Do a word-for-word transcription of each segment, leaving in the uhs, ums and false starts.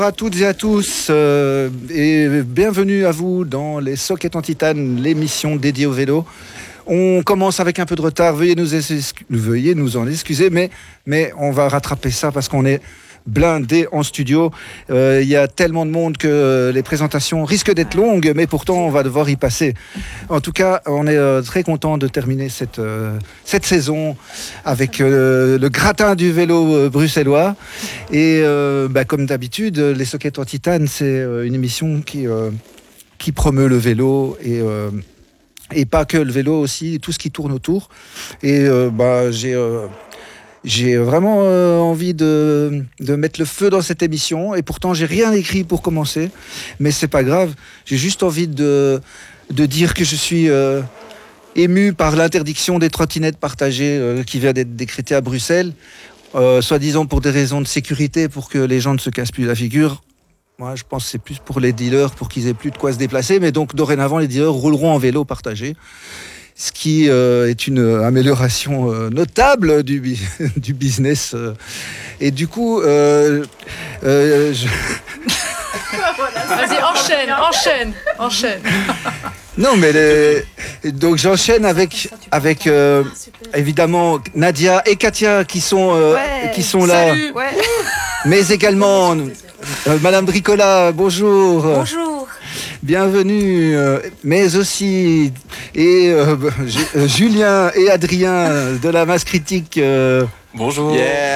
Bonjour à toutes et à tous euh, et bienvenue à vous dans les Sockets en Titane, l'émission dédiée au vélo. On commence avec un peu de retard, veuillez nous, es- veuillez nous en excuser, mais, mais on va rattraper ça parce qu'on est blindé en studio. Il euh, y a tellement de monde que les présentations risquent d'être longues, mais pourtant on va devoir y passer. En tout cas, on est euh, très content de terminer cette, euh, cette saison avec euh, le gratin du vélo euh, bruxellois. Et euh, bah, comme d'habitude, les Sockets en Titane, c'est euh, une émission qui, euh, qui promeut le vélo et... Euh, Et pas que le vélo aussi, tout ce qui tourne autour. Et euh, bah, j'ai, euh, j'ai vraiment euh, envie de, de mettre le feu dans cette émission. Et pourtant, j'ai rien écrit pour commencer. Mais c'est pas grave. J'ai juste envie de, de dire que je suis euh, ému par l'interdiction des trottinettes partagées euh, qui vient d'être décrétée à Bruxelles. Euh, soi-disant pour des raisons de sécurité, pour que les gens ne se cassent plus la figure. Moi, je pense que c'est plus pour les dealers, pour qu'ils aient plus de quoi se déplacer. Mais donc, dorénavant, les dealers rouleront en vélo partagé. Ce qui euh, est une amélioration euh, notable du, du business. Euh. Et du coup, euh, euh, je... Vas-y, enchaîne, enchaîne, enchaîne. Non, mais les... donc j'enchaîne avec, avec euh, évidemment Nadia et Katia qui sont, euh, ouais. qui sont là. Salut. Ouais. Mais également euh, Madame Bricola, bonjour. Bonjour. Bienvenue, euh, mais aussi et euh, euh, Julien et Adrien de la masse critique. Euh, Bonjour. Yeah.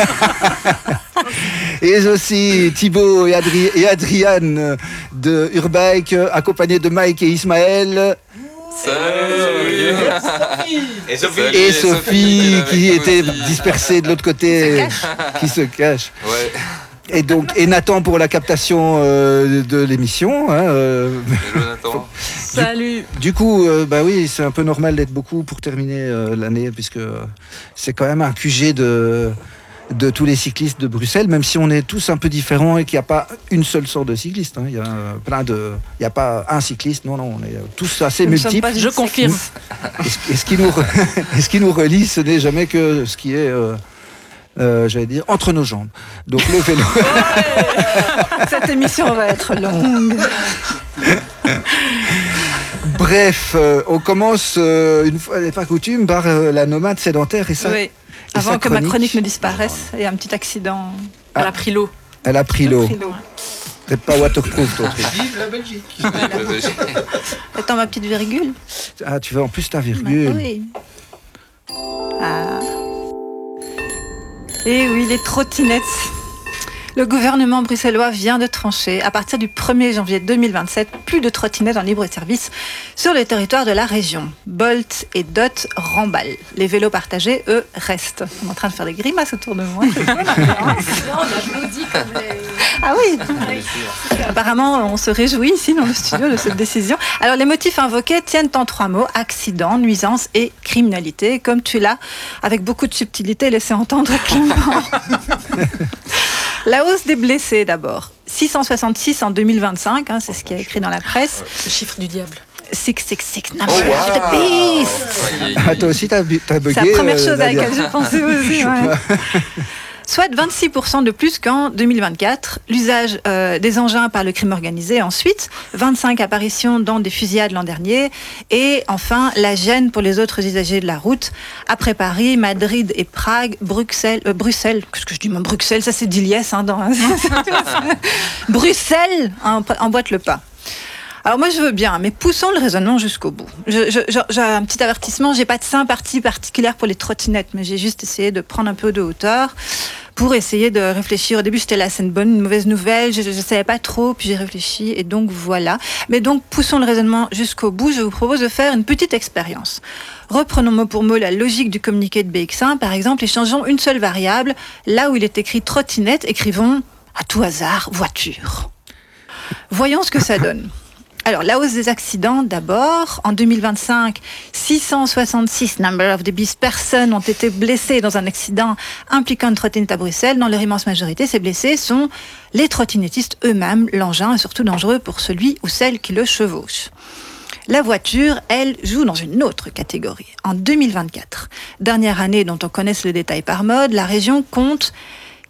Et aussi Thibaut et, Adri- et Adriane de Urbike, accompagnés de Mike et Ismaël. Salut. Et Sophie. Et Sophie qui était aussi. dispersée de l'autre côté, qui se cache. Ouais. Et donc et Nathan pour la captation euh, de l'émission. Hein, euh. Hello Nathan. Salut. Du coup, euh, bah oui, c'est un peu normal d'être beaucoup pour terminer euh, l'année, puisque c'est quand même un Q G de, de tous les cyclistes de Bruxelles, même si on est tous un peu différents et qu'il n'y a pas une seule sorte de cycliste. Hein. Il y a plein de, il n'y a pas un cycliste. Non, non, on est tous assez Nous ne sommes multiples. pas Je confirme. Et ce, et ce qui nous, re- et ce qui nous relie, ce n'est jamais que ce qui est, euh, euh, j'allais dire, entre nos jambes. Donc le vélo. Cette émission va être longue. Bref, euh, on commence euh, une fois n'est pas coutume par euh, la nomade sédentaire et ça. Oui. et Avant sa que ma chronique ne disparaisse et un petit accident. Elle a pris l'eau. Elle a pris l'eau. Pris l'eau. C'est pas waterproof ton truc. Vive la Belgique. Attends ma petite virgule. Ah, tu veux en plus ta virgule. Bah, oui. Ah. Et oui, les trottinettes. Le gouvernement bruxellois vient de trancher. À partir du premier janvier deux mille vingt-sept, plus de trottinettes en libre service sur le territoire de la région. Bolt et Dot remballent. Les vélos partagés, eux, restent. On est en train de faire des grimaces autour de moi. C'est quoi l'ambiance ? On applaudit comme les... Ah oui. Apparemment, on se réjouit ici dans le studio de cette décision. Alors, les motifs invoqués tiennent en trois mots: accident, nuisance et criminalité. Comme tu l'as, avec beaucoup de subtilité, laissé entendre Clément. La hausse des blessés d'abord. six cent soixante-six en deux mille vingt-cinq, hein, c'est ce qui est écrit dans la presse. Le chiffre du diable. six cent soixante-six, number Oh, wow. of the beast. Ah, toi aussi, t'as, bu- t'as bugué. C'est la première euh, chose à Nadia. laquelle je pensais aussi. Ouais. Soit vingt-six pour cent de plus qu'en deux mille vingt-quatre. L'usage euh, des engins par le crime organisé ensuite. vingt-cinq apparitions dans des fusillades l'an dernier. Et enfin, la gêne pour les autres usagers de la route. Après Paris, Madrid et Prague, Bruxelles... Euh, Bruxelles, qu'est-ce que je dis moi, Bruxelles, ça c'est d'Iliès. Hein, dans... Bruxelles en, emboîte le pas. Alors moi je veux bien, mais poussons le raisonnement jusqu'au bout. Je, je, je, j'ai un petit avertissement, j'ai pas de sympathie particulière pour les trottinettes, mais j'ai juste essayé de prendre un peu de hauteur pour essayer de réfléchir. Au début c'était là, c'est une bonne, une mauvaise nouvelle, je, je, je savais pas trop, puis j'ai réfléchi et donc voilà. Mais donc poussons le raisonnement jusqu'au bout, je vous propose de faire une petite expérience. Reprenons mot pour mot la logique du communiqué de B X un, par exemple, et changeons une seule variable. Là où il est écrit trottinette, écrivons à tout hasard voiture. Voyons ce que ça donne. Alors, la hausse des accidents, d'abord. En deux mille vingt-cinq, six cent soixante-six, number of the beast, personnes ont été blessées dans un accident impliquant une trottinette à Bruxelles. Dans leur immense majorité, ces blessés sont les trottinettistes eux-mêmes. L'engin est surtout dangereux pour celui ou celle qui le chevauche. La voiture, elle, joue dans une autre catégorie. En deux mille vingt-quatre, dernière année dont on connaisse le détail par mode, la région compte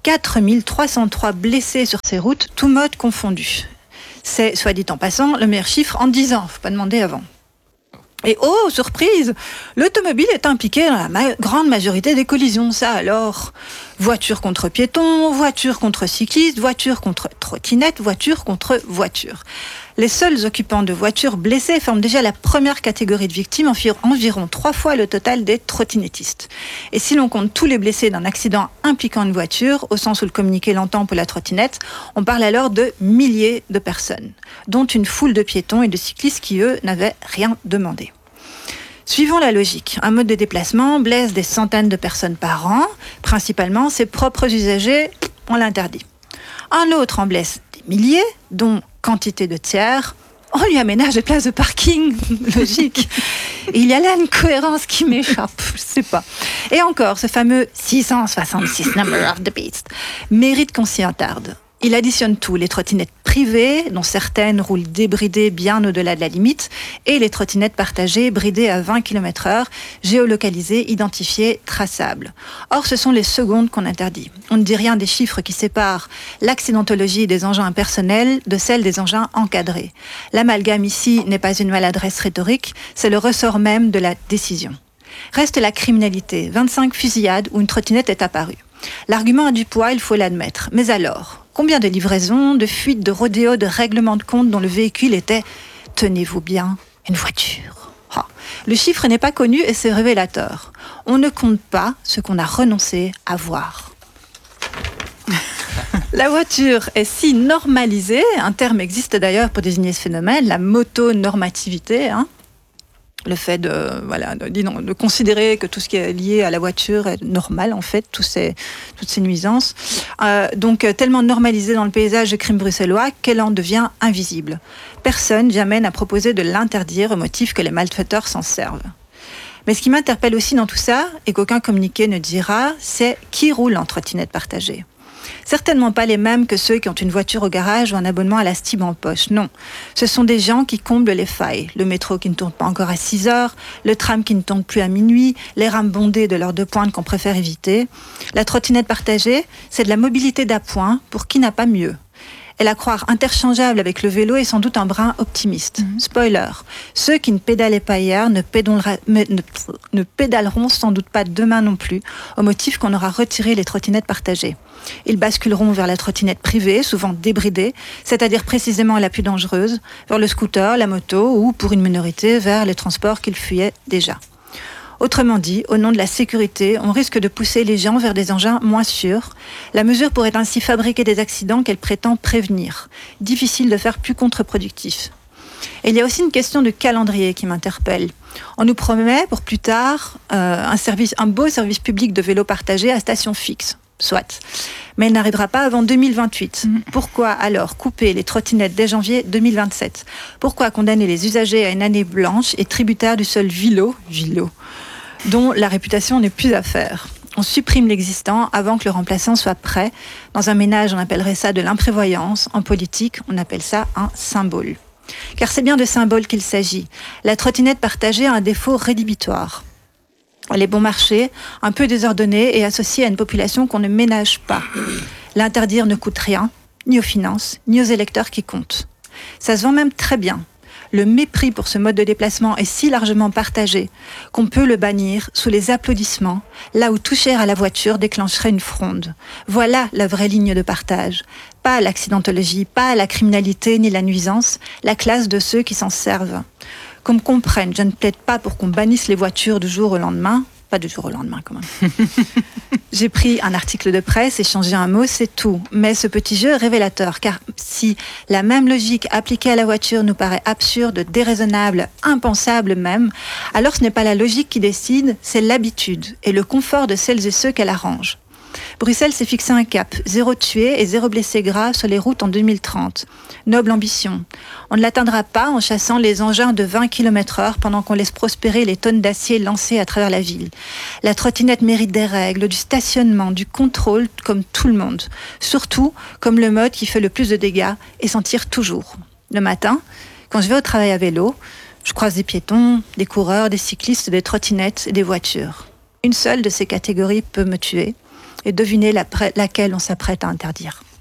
quatre mille trois cent trois blessés sur ces routes, tous modes confondus. C'est, soit dit en passant, le meilleur chiffre en dix ans, faut pas demander avant. Et oh, surprise, l'automobile est impliquée dans la ma- grande majorité des collisions. Ça alors, voiture contre piéton, voiture contre cycliste, voiture contre trottinette, voiture contre voiture. Les seuls occupants de voitures blessées forment déjà la première catégorie de victimes, environ, environ trois fois le total des trottinettistes. Et si l'on compte tous les blessés d'un accident impliquant une voiture, au sens où le communiqué l'entend pour la trottinette, on parle alors de milliers de personnes, dont une foule de piétons et de cyclistes qui, eux, n'avaient rien demandé. Suivons la logique. Un mode de déplacement blesse des centaines de personnes par an, principalement ses propres usagers, on l'interdit. Un autre en blesse des milliers, dont quantité de tiers, on lui aménage des places de parking, logique. Et il y a là une cohérence qui m'échappe, je sais pas. Et encore, ce fameux six cent soixante-six number of the beast mérite qu'on s'y attarde. Il additionne tout, les trottinettes privées, dont certaines roulent débridées bien au-delà de la limite, et les trottinettes partagées, bridées à vingt kilomètres heure, géolocalisées, identifiées, traçables. Or, ce sont les secondes qu'on interdit. On ne dit rien des chiffres qui séparent l'accidentologie des engins impersonnels de celle des engins encadrés. L'amalgame ici n'est pas une maladresse rhétorique, c'est le ressort même de la décision. Reste la criminalité, vingt-cinq fusillades où une trottinette est apparue. L'argument a du poids, il faut l'admettre. Mais alors, combien de livraisons, de fuites, de rodéos, de règlements de compte dont le véhicule était, tenez-vous bien, une voiture. Oh. Le chiffre n'est pas connu et c'est révélateur. On ne compte pas ce qu'on a renoncé à voir. La voiture est si normalisée, un terme existe d'ailleurs pour désigner ce phénomène, la motonormativité, hein. Le fait de, voilà, de, de considérer que tout ce qui est lié à la voiture est normal, en fait, tous ces, toutes ces nuisances. Euh, donc, tellement normalisé dans le paysage du crime bruxellois qu'elle en devient invisible. Personne jamais n'a proposé de l'interdire au motif que les malfaiteurs s'en servent. Mais ce qui m'interpelle aussi dans tout ça, et qu'aucun communiqué ne dira, c'est qui roule en trottinette partagée. Certainement pas les mêmes que ceux qui ont une voiture au garage ou un abonnement à la Stib en poche, non. Ce sont des gens qui comblent les failles. Le métro qui ne tourne pas encore à six heures, le tram qui ne tourne plus à minuit, les rames bondées de leurs deux pointes qu'on préfère éviter. La trottinette partagée, c'est de la mobilité d'appoint pour qui n'a pas mieux. Et la croire interchangeable avec le vélo est sans doute un brin optimiste. Mmh. Spoiler, ceux qui ne pédalaient pas hier ne, ne, ne pédaleront sans doute pas demain non plus, au motif qu'on aura retiré les trottinettes partagées. Ils basculeront vers la trottinette privée, souvent débridée, c'est-à-dire précisément la plus dangereuse, vers le scooter, la moto ou, pour une minorité, vers les transports qu'ils fuyaient déjà. Autrement dit, au nom de la sécurité, on risque de pousser les gens vers des engins moins sûrs. La mesure pourrait ainsi fabriquer des accidents qu'elle prétend prévenir. Difficile de faire plus contre-productif. Et il y a aussi une question de calendrier qui m'interpelle. On nous promet pour plus tard euh, un, service, un beau service public de vélo partagé à station fixe. Soit. Mais il n'arrivera pas avant deux mille vingt-huit. Mmh. Pourquoi alors couper les trottinettes dès janvier deux mille vingt-sept ? Pourquoi condamner les usagers à une année blanche et tributaire du seul Vilo, Vilo dont la réputation n'est plus à faire ? On supprime l'existant avant que le remplaçant soit prêt. Dans un ménage, on appellerait ça de l'imprévoyance. En politique, on appelle ça un symbole. Car c'est bien de symbole qu'il s'agit. La trottinette partagée a un défaut rédhibitoire. Elle est bon marché, un peu désordonnée et associée à une population qu'on ne ménage pas. L'interdire ne coûte rien, ni aux finances, ni aux électeurs qui comptent. Ça se vend même très bien. Le mépris pour ce mode de déplacement est si largement partagé qu'on peut le bannir sous les applaudissements, là où toucher à la voiture déclencherait une fronde. Voilà la vraie ligne de partage. Pas l'accidentologie, pas la criminalité ni la nuisance, la classe de ceux qui s'en servent. Qu'on me comprenne, je ne plaide pas pour qu'on bannisse les voitures du jour au lendemain. Pas du jour au lendemain, quand même. J'ai pris un article de presse, échangé un mot, c'est tout. Mais ce petit jeu est révélateur, car si la même logique appliquée à la voiture nous paraît absurde, déraisonnable, impensable même, alors ce n'est pas la logique qui décide, c'est l'habitude et le confort de celles et ceux qu'elle arrange. Bruxelles s'est fixé un cap, zéro tué et zéro blessé grave sur les routes en deux mille trente. Noble ambition. On ne l'atteindra pas en chassant les engins de vingt kilomètres heure pendant qu'on laisse prospérer les tonnes d'acier lancées à travers la ville. La trottinette mérite des règles, du stationnement, du contrôle, comme tout le monde. Surtout comme le mode qui fait le plus de dégâts et s'en tire toujours. Le matin, quand je vais au travail à vélo, je croise des piétons, des coureurs, des cyclistes, des trottinettes et des voitures. Une seule de ces catégories peut me tuer. Et devinez la- laquelle on s'apprête à interdire.